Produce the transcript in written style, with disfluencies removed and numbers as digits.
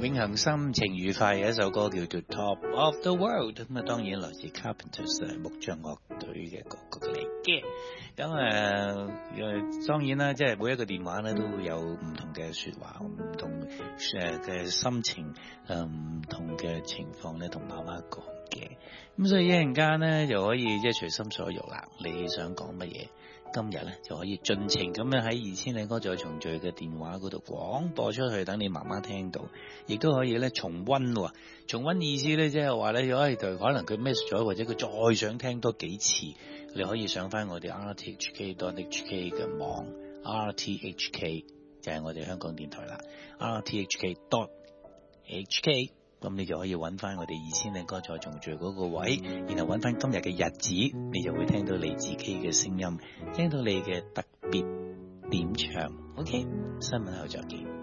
永恆心情愉快嘅一首歌叫做 Top of the World， 咁啊當然來自 Carpenters 木匠樂隊嘅歌曲嚟嘅。咁當然啦，即係每一個電話咧都會有唔同嘅說話，唔同嘅心情，唔同嘅情況咧同媽媽講嘅。咁所以一陣間咧就可以即係隨心所欲啦，你想講乜嘢？今日咧就可以盡情咁樣喺2000里歌再重聚嘅電話嗰度廣播出去，等你媽媽聽到，亦都可以咧重溫喎。重溫意思咧即係話咧，可能佢 miss 咗，或者佢再想聽多幾次，你可以上翻我哋 rthk.hk 嘅網 ，rthk 就係我哋香港電台啦 ，rthk.hk。咁你就可以揾翻我哋2000里歌再重聚嗰個位，然後揾翻今日嘅日子，你就會聽到你自己嘅聲音，聽到你嘅特別點唱。OK， 新聞後再見。